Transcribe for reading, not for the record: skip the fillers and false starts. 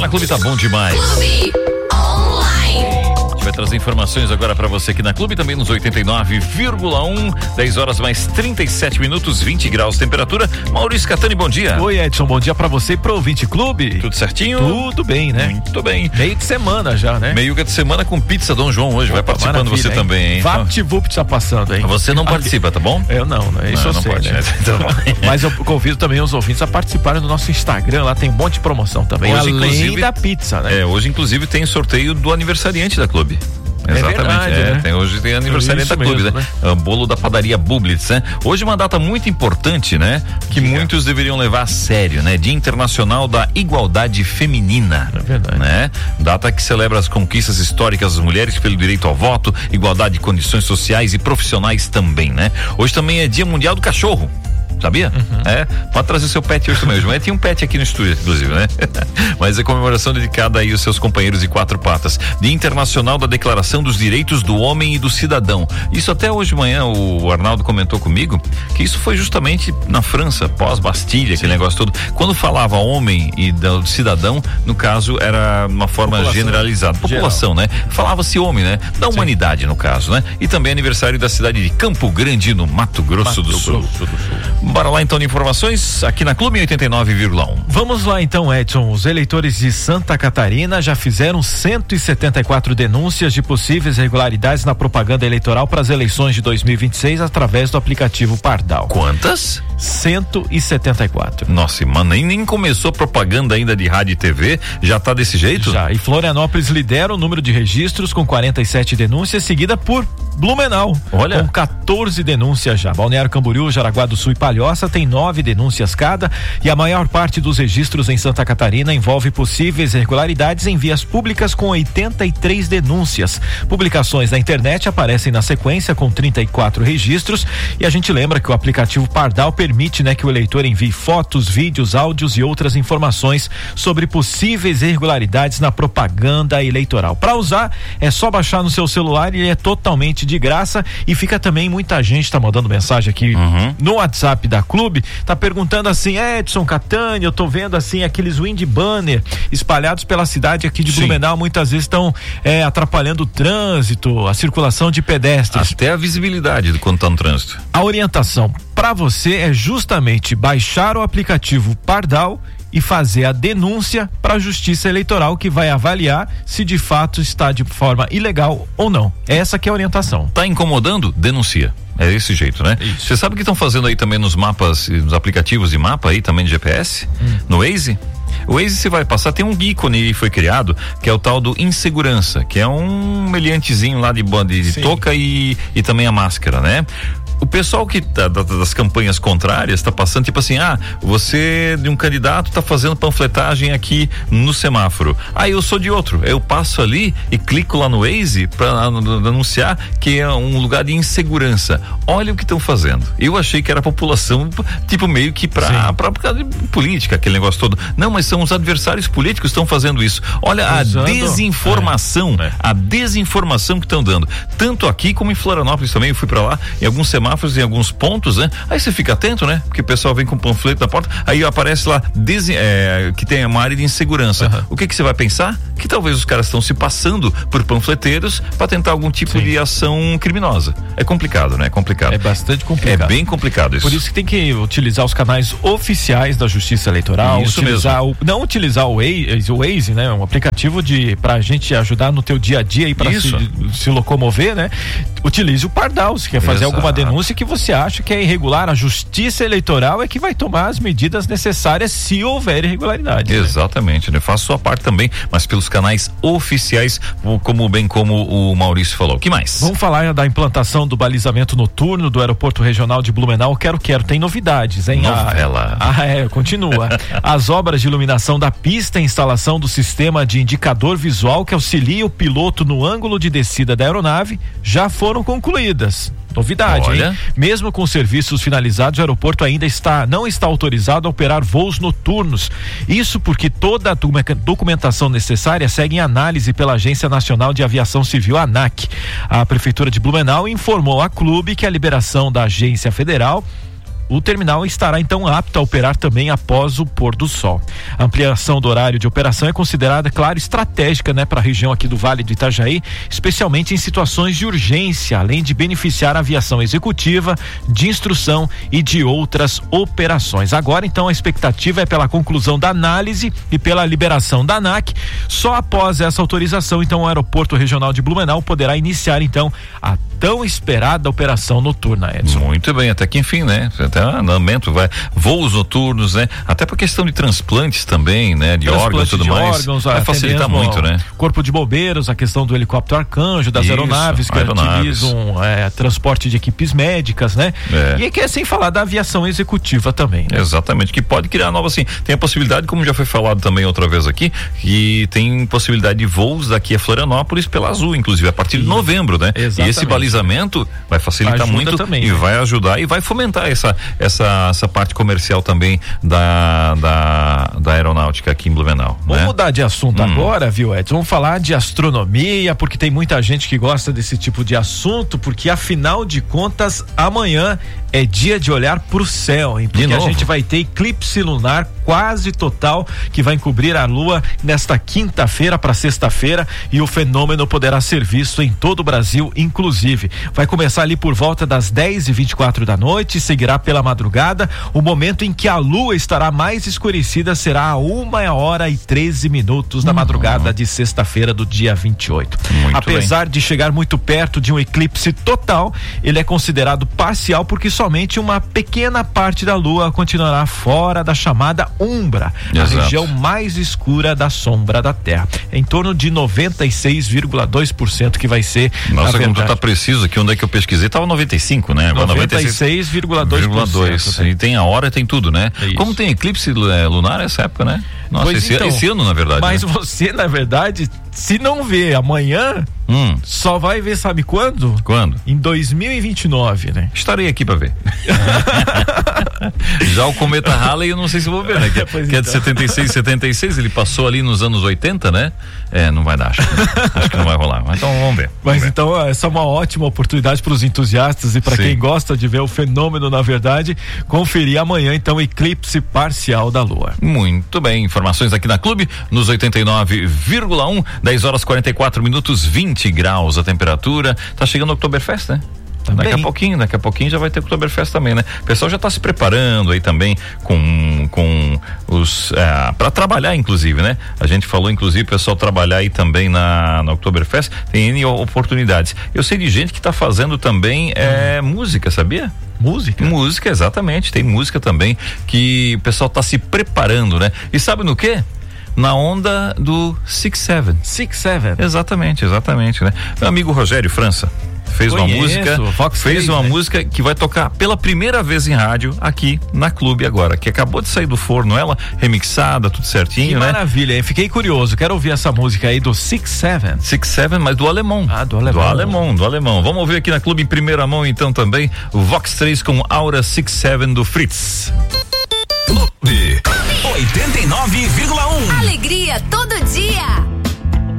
Na Clube tá bom demais. Vai trazer informações agora para você aqui na Clube, também nos 89,1, 10 horas mais 37 minutos, 20 graus temperatura. Maurício Catani, bom dia. Oi, Edson, bom dia para você e pro ouvinte Clube. Tudo certinho? Tudo bem, né? Muito bem. Meio de semana já, né? Meio de semana com pizza Dom João hoje. Vai participando você hein? Também, hein? VaptVupt tá passando, hein? Você não participa, tá bom? Eu não, né? Isso eu sei, pode, né? Então, mas eu convido também os ouvintes a participarem do nosso Instagram, lá tem um monte de promoção também, hoje, além da pizza, né? Hoje inclusive tem sorteio do aniversariante da Clube. Exatamente, verdade, né? Hoje tem aniversário da Clube, mesmo, né? O bolo da padaria Bublitz, né? Hoje uma data muito importante, né? Que muitos deveriam levar a sério, né? Dia Internacional da Igualdade Feminina. É verdade. Né? Data que celebra as conquistas históricas das mulheres pelo direito ao voto, igualdade de condições sociais e profissionais também, né? Hoje também é Dia Mundial do Cachorro. Sabia? Pode trazer seu pet hoje também. Hoje tinha um pet aqui no estúdio, inclusive, né? Mas é comemoração dedicada aí aos seus companheiros de quatro patas. Dia Internacional da Declaração dos Direitos do Homem e do Cidadão. Isso até hoje de manhã o Arnaldo comentou comigo que isso foi justamente na França, pós-Bastilha, aquele negócio todo. Quando falava homem e do cidadão, no caso era uma forma população generalizada. População, né? Falava-se homem, né? Da humanidade, no caso, né? E também aniversário da cidade de Campo Grande, no Mato Grosso do Sul. Bora lá então de informações aqui na Clube 89,1. Vamos lá então, Edson. Os eleitores de Santa Catarina já fizeram 174 denúncias de possíveis irregularidades na propaganda eleitoral para as eleições de 2026 através do aplicativo Pardal. Quantas? 174. Nossa, mano, nem começou propaganda ainda de rádio e TV, já tá desse jeito? Já, e Florianópolis lidera o número de registros com 47 denúncias, seguida por Blumenau, olha, com 14 denúncias já. Balneário Camboriú, Jaraguá do Sul e Palhoça tem 9 denúncias cada, e a maior parte dos registros em Santa Catarina envolve possíveis irregularidades em vias públicas com 83 denúncias. Publicações na internet aparecem na sequência com 34 registros, e a gente lembra que o aplicativo Pardal permite, né, que o eleitor envie fotos, vídeos, áudios e outras informações sobre possíveis irregularidades na propaganda eleitoral. Para usar, é só baixar no seu celular e é totalmente de graça, e fica também, muita gente tá mandando mensagem aqui no WhatsApp da Clube, tá perguntando assim: Edson Catani, eu tô vendo assim aqueles wind banner espalhados pela cidade aqui de Blumenau, muitas vezes estão atrapalhando o trânsito, a circulação de pedestres. Até a visibilidade quando tá no trânsito. A orientação para você é justamente baixar o aplicativo Pardal e fazer a denúncia para a Justiça Eleitoral, que vai avaliar se de fato está de forma ilegal ou não. Essa que é a orientação. Tá incomodando? Denuncia. É desse jeito, né? Você sabe o que estão fazendo aí também nos mapas, nos aplicativos de mapa aí também de GPS? No Waze? O Waze, você vai passar, tem um ícone que foi criado, que é o tal do insegurança, que é um meliantezinho lá de touca e também a máscara, né? O pessoal que das campanhas contrárias tá passando tipo assim: você de um candidato tá fazendo panfletagem aqui no semáforo, eu sou de outro, eu passo ali e clico lá no Waze para anunciar que é um lugar de insegurança. Olha o que estão fazendo. Eu achei que era a população tipo meio que pra política, aquele negócio todo. Não, mas são os adversários políticos que estão fazendo isso. Olha a desinformação, a desinformação que estão dando, tanto aqui como em Florianópolis também. Eu fui para lá em alguns semáforos, em alguns pontos, né? Aí você fica atento, né? Porque o pessoal vem com um panfleto na porta, aí aparece lá que tem uma área de insegurança. O que você vai pensar? Que talvez os caras estão se passando por panfleteiros para tentar algum tipo de ação criminosa. É complicado, né? É complicado. É bastante complicado. É bem complicado isso. Por isso que tem que utilizar os canais oficiais da Justiça Eleitoral. Isso mesmo. Não utilizar o Waze, né? Um aplicativo pra gente ajudar no teu dia a dia e para se locomover, né? Utilize o Pardal, se quer fazer alguma denúncia que você acha que é irregular, a Justiça Eleitoral é que vai tomar as medidas necessárias se houver irregularidade. Exatamente, né? Faça sua parte também, mas pelos canais oficiais, como o Maurício falou. O que mais? Vamos falar da implantação do balizamento noturno do Aeroporto Regional de Blumenau. Quero, tem novidades, hein? Novela. Continua. As obras de iluminação da pista e instalação do sistema de indicador visual que auxilia o piloto no ângulo de descida da aeronave já foram concluídas. Novidade, hein? Mesmo com serviços finalizados, o aeroporto ainda não está autorizado a operar voos noturnos. Isso porque toda a documentação necessária segue em análise pela Agência Nacional de Aviação Civil, ANAC. A Prefeitura de Blumenau informou à Clube que a liberação da Agência Federal O terminal estará então apto a operar também após o pôr do sol. A ampliação do horário de operação é considerada, claro, estratégica, né, para a região aqui do Vale do Itajaí, especialmente em situações de urgência, além de beneficiar a aviação executiva, de instrução e de outras operações. Agora, então, a expectativa é pela conclusão da análise e pela liberação da ANAC. Só após essa autorização, então, o Aeroporto Regional de Blumenau poderá iniciar, então, a tão esperada operação noturna, Edson. Muito bem, até que enfim, né? Até andamento, voos noturnos, né? Até por questão de transplantes também, né? De órgãos e tudo mais. Vai facilitar muito, né? Corpo de Bombeiros, a questão do helicóptero Arcanjo, das aeronaves que utilizam transporte de equipes médicas, né? E que é sem falar da aviação executiva também, né? Exatamente, que pode criar novas, assim, tem a possibilidade, como já foi falado também outra vez aqui, que tem possibilidade de voos daqui a Florianópolis pela Azul, inclusive a partir de novembro, né? Exatamente. E esse balizamento vai facilitar muito também, e vai ajudar e vai fomentar essa parte comercial também da aeronáutica aqui em Blumenau. Vamos mudar de assunto agora, viu, Edson? Vamos falar de astronomia, porque tem muita gente que gosta desse tipo de assunto, porque afinal de contas, amanhã é dia de olhar pro céu, hein? Porque a gente vai ter eclipse lunar quase total que vai encobrir a lua nesta quinta-feira para sexta-feira, e o fenômeno poderá ser visto em todo o Brasil, inclusive. Vai começar ali por volta das 10h24 da noite e seguirá pela madrugada. O momento em que a lua estará mais escurecida será a 1h13 da madrugada de sexta-feira do dia 28. Apesar de chegar muito perto de um eclipse total, ele é considerado parcial porque somente uma pequena parte da lua continuará fora da chamada umbra, a região mais escura da sombra da Terra. Em torno de 96,2% que vai ser. Nossa, como tu tá preciso aqui, onde é que eu pesquisei? Tava 95, né? 96,2%. E tem a hora, tem tudo, né? Como tem eclipse lunar nessa época, né? Nossa, esse ano, na verdade. Mas você, na verdade, se não vê amanhã, só vai ver, sabe quando? Quando? Em 2029, né? Estarei aqui pra ver. Já o cometa Halley eu não sei se vou ver, né? Que é de 76, ele passou ali nos anos 80, né? Não vai dar, acho que não vai rolar. Mas então vamos ver. Então essa é uma ótima oportunidade para os entusiastas e para quem gosta de ver o fenômeno, na verdade, conferir amanhã, então, o eclipse parcial da lua. Muito bem, informações aqui na Clube, nos 89,1, 10h44, 20 graus a temperatura. Tá chegando o Oktoberfest, né? Daqui a pouquinho já vai ter Oktoberfest também, né? O pessoal já está se preparando aí também com os para trabalhar, inclusive, né? A gente falou, inclusive, o pessoal trabalhar aí também na Oktoberfest, tem N oportunidades. Eu sei de gente que está fazendo também música, sabia? Música, exatamente. Tem música também que o pessoal está se preparando, né? E sabe no quê? Na onda do 6-7. Exatamente, né? Meu amigo Rogério França fez uma música que vai tocar pela primeira vez em rádio aqui na Clube agora, que acabou de sair do forno, ela remixada, tudo certinho, que né? Maravilha, hein? Fiquei curioso, quero ouvir essa música aí do 6-7, mas do alemão. Do alemão. Vamos ouvir aqui na Clube em primeira mão então também o Vox 3 com Aura 6-7 do Fritz. Clube 89,1. Alegria todo dia.